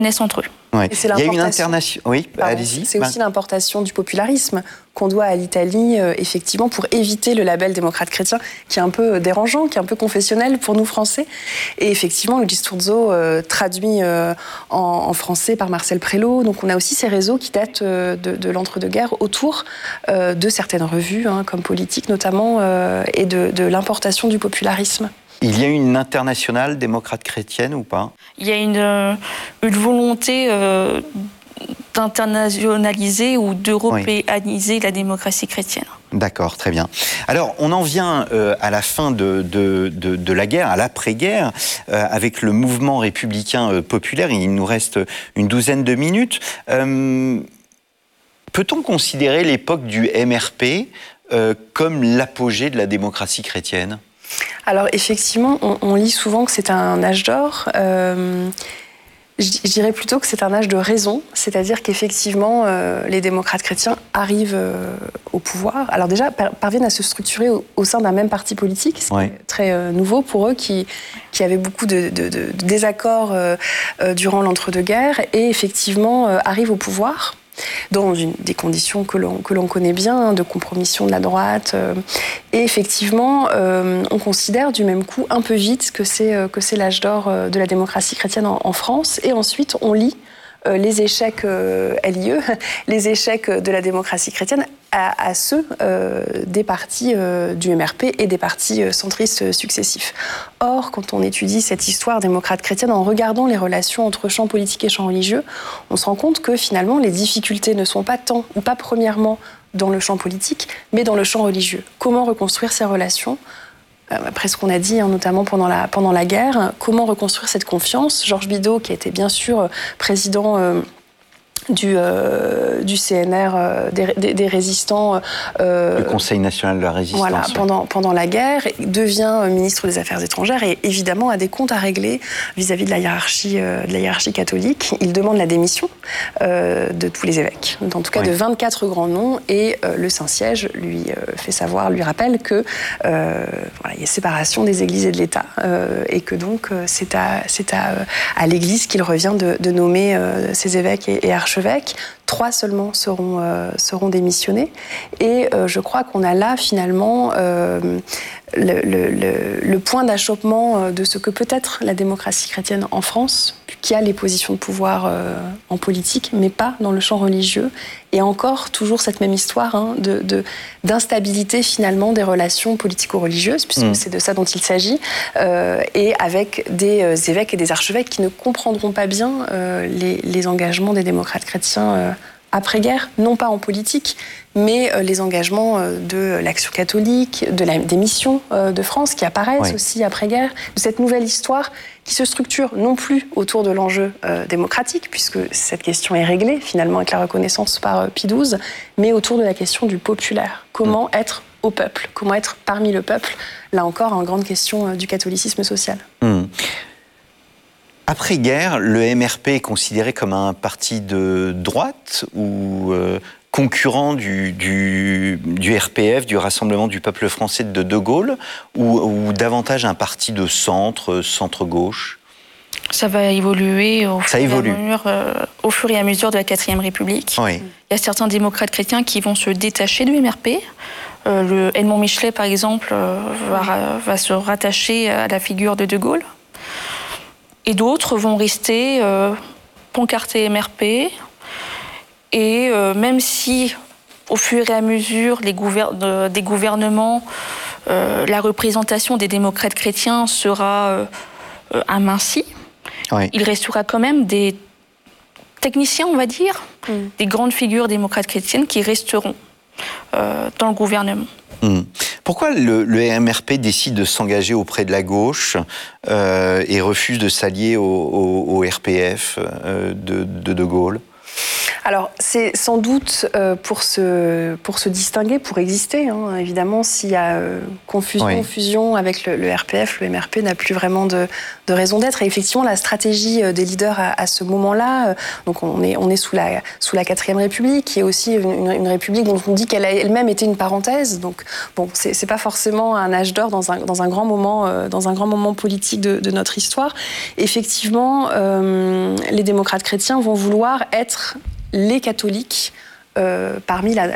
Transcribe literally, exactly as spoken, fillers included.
naissent entre eux. Ouais. Il y a une internation. Oui, Pardon, allez-y. C'est aussi l'importation du popularisme qu'on doit à l'Italie, euh, effectivement, pour éviter le label démocrate chrétien, qui est un peu dérangeant, qui est un peu confessionnel pour nous Français. Et effectivement, le Sturzo, euh, traduit euh, en, en français par Marcel Prélot. Donc on a aussi ces réseaux qui datent euh, de, de l'entre-deux-guerres autour euh, de certaines revues, hein, comme Politique notamment, euh, et de, de l'importation du popularisme. Il y a une internationale démocrate chrétienne ou pas? Il y a une, euh, une volonté euh, d'internationaliser ou d'européaniser oui. la démocratie chrétienne. D'accord, très bien. Alors, on en vient euh, à la fin de, de, de, de la guerre, à l'après-guerre, euh, avec le mouvement républicain euh, populaire. Il nous reste une douzaine de minutes. Euh, peut-on considérer l'époque du M R P euh, comme l'apogée de la démocratie chrétienne ? Alors effectivement, on, on lit souvent que c'est un âge d'or. Euh, je, je dirais plutôt que c'est un âge de raison, c'est-à-dire qu'effectivement, euh, les démocrates chrétiens arrivent euh, au pouvoir. Alors déjà, par, parviennent à se structurer au, au sein d'un même parti politique, ce ouais. qui est très euh, nouveau pour eux, qui, qui avaient beaucoup de, de, de, de désaccords euh, euh, durant l'entre-deux-guerres, et effectivement euh, arrivent au pouvoir. Dans une, des conditions que l'on, que l'on connaît bien, hein, de compromission de la droite. Euh, et effectivement, euh, on considère du même coup un peu vite que c'est, euh, que c'est l'âge d'or euh, de la démocratie chrétienne en, en France. Et ensuite, on lit euh, les échecs euh, L I E, les échecs de la démocratie chrétienne à, à ceux euh, des partis euh, du M R P et des partis euh, centristes successifs. Or, quand on étudie cette histoire démocrate chrétienne en regardant les relations entre champ politique et champ religieux, on se rend compte que finalement les difficultés ne sont pas tant ou pas premièrement dans le champ politique, mais dans le champ religieux. Comment reconstruire ces relations ? Après ce qu'on a dit, hein, notamment pendant la, pendant la guerre, comment reconstruire cette confiance ? Georges Bidault, qui était bien sûr président euh, du, euh, du C N R, euh, des, des, des résistants... Euh, le Conseil national de la résistance. Voilà, pendant, pendant la guerre, devient ministre des Affaires étrangères et évidemment a des comptes à régler vis-à-vis de la hiérarchie, euh, de la hiérarchie catholique. Il demande la démission euh, de tous les évêques, en tout cas oui. de vingt-quatre grands noms, et euh, le Saint-Siège lui euh, fait savoir, lui rappelle que euh, voilà, il y a séparation des églises et de l'État euh, et que donc euh, c'est à, c'est à, à l'Église qu'il revient de, de nommer euh, ses évêques et, et archevêques. Trois seulement seront, euh, seront démissionnés. Et euh, je crois qu'on a là, finalement, euh, le, le, le, le point d'achoppement de ce que peut être la démocratie chrétienne en France, qui a les positions de pouvoir euh, en politique, mais pas dans le champ religieux. Et encore, toujours cette même histoire hein, de, de, d'instabilité, finalement, des relations politico-religieuses, puisque mmh. c'est de ça dont il s'agit, euh, et avec des euh, évêques et des archevêques qui ne comprendront pas bien euh, les, les engagements des démocrates chrétiens euh, après-guerre, non pas en politique, mais euh, les engagements euh, de l'Action catholique, de la, des missions euh, de France qui apparaissent oui. aussi après-guerre, de cette nouvelle histoire qui se structure non plus autour de l'enjeu euh, démocratique, puisque cette question est réglée finalement avec la reconnaissance par euh, Pie douze, mais autour de la question du populaire. Comment mmh. être au peuple ? Comment être parmi le peuple ? Là encore, une grande question euh, du catholicisme social. Mmh. Après-guerre, le M R P est considéré comme un parti de droite ou euh, concurrent du, du, du R P F, du Rassemblement du peuple français de De Gaulle, ou, ou davantage un parti de centre, centre-gauche ? Ça va évoluer au, Ça fur évolue. Et à mesure, euh, au fur et à mesure de la quatrième République. Oui. Il y a certains démocrates chrétiens qui vont se détacher du M R P. Euh, le Edmond Michelet, par exemple, euh, va, va se rattacher à la figure de De Gaulle. Et d'autres vont rester euh, pancartés M R P. Et euh, même si, au fur et à mesure, les gouver- de, des gouvernements, euh, la représentation des démocrates chrétiens sera euh, euh, amincie, oui. il restera quand même des techniciens, on va dire, mm. des grandes figures démocrates chrétiennes qui resteront euh, dans le gouvernement. Mmh. Pourquoi le, le M R P décide de s'engager auprès de la gauche euh, et refuse de s'allier au, au, au R P F euh, de, de De Gaulle ? Alors, c'est sans doute euh, pour, se, pour se distinguer, pour exister. Hein. Évidemment, s'il y a euh, confusion, oui. fusion avec le, le R P F, le M R P n'a plus vraiment de, de raison d'être. Et effectivement, la stratégie des leaders à, à ce moment-là, euh, donc on est, on est sous la, sous la quatrième République, qui est aussi une, une, une république dont on dit qu'elle a elle-même été une parenthèse. Donc, bon, c'est, c'est pas forcément un âge d'or dans un, dans un grand moment, euh, dans un grand moment politique de, de notre histoire. Effectivement, euh, les démocrates chrétiens vont vouloir être les catholiques euh, parmi la,